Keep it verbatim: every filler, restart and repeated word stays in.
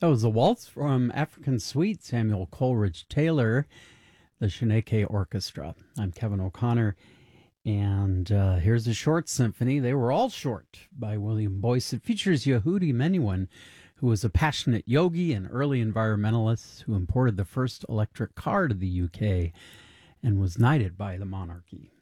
That was a waltz from African Suite, Samuel Coleridge Taylor, the Shaneke Orchestra. I'm Kevin O'Connor, and uh, here's a short symphony. They were all short by William Boyce. It features Yehudi Menuhin, who was a passionate yogi and early environmentalist who imported the first electric car to the U K and was knighted by the monarchy.